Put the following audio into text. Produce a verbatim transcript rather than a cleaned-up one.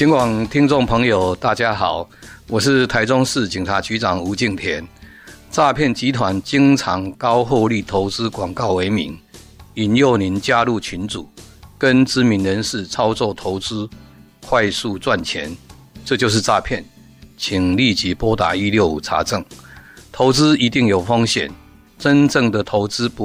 警广听众朋友大家好，我是台中市警察局长吴敬田。诈骗集团经常高获利投资广告为名，引诱您加入群组，跟知名人士操作投资，快速赚钱，这就是诈骗。请立即拨打一六五查证。投资一定有风险，真正的投资不